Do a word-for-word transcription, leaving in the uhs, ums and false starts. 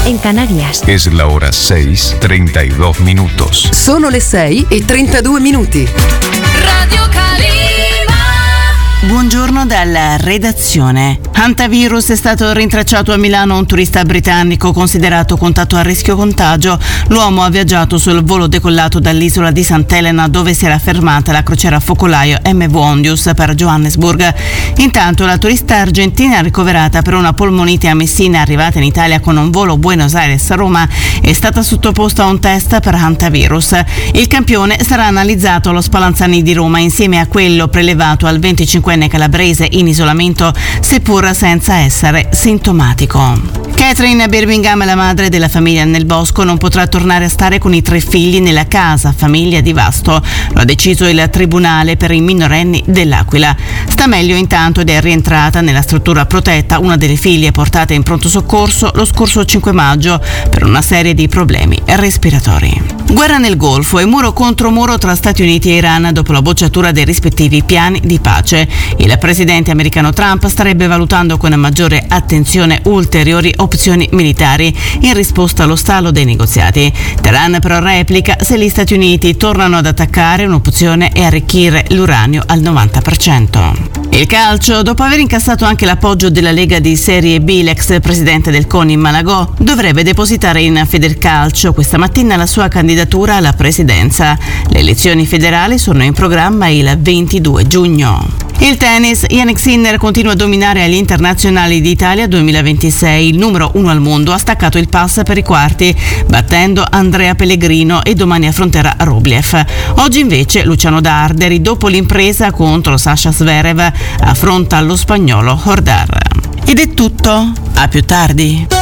en Canarias. Es la hora seis, treinta y dos minutos. Sono le sei e trentadue minuti. Radio Calima. Buongiorno dalla redazione. Hantavirus è stato rintracciato a Milano un turista britannico considerato contatto a rischio contagio. L'uomo ha viaggiato sul volo decollato dall'isola di Sant'Elena, dove si era fermata la crociera focolaio M V Ondius per Johannesburg. Intanto la turista argentina ricoverata per una polmonite a Messina, arrivata in Italia con un volo Buenos Aires-Roma, è stata sottoposta a un test per hantavirus. Il campione sarà analizzato allo Spallanzani di Roma insieme a quello prelevato al venticinquenne calabrese in isolamento, seppur senza essere sintomatico. Catherine Birmingham, la madre della famiglia Nel Bosco, non potrà tornare a stare con i tre figli nella casa famiglia di Vasto. Lo ha deciso il Tribunale per i minorenni dell'Aquila. Sta meglio intanto ed è rientrata nella struttura protetta una delle figlie portate in pronto soccorso lo scorso cinque maggio per una serie di problemi respiratori. Guerra nel Golfo e muro contro muro tra Stati Uniti e Iran dopo la bocciatura dei rispettivi piani di pace. Il presidente americano Trump starebbe valutando con maggiore attenzione ulteriori opzioni militari in risposta allo stallo dei negoziati. Teheran però replica: se gli Stati Uniti tornano ad attaccare, un'opzione è arricchire l'uranio al novanta per cento. Il calcio, dopo aver incassato anche l'appoggio della Lega di Serie B, l'ex presidente del CONI Malagò dovrebbe depositare in Federcalcio questa mattina la sua candidatura alla presidenza. Le elezioni federali sono in programma il ventidue giugno. Il tennis, Jannik Sinner continua a dominare agli internazionali d'Italia duemilaventisei. Il numero uno al mondo ha staccato il pass per i quarti, battendo Andrea Pellegrino, e domani affronterà Rublev. Oggi invece Luciano Darderi, dopo l'impresa contro Sasha Zverev, affronta lo spagnolo Hordar. Ed è tutto, a più tardi.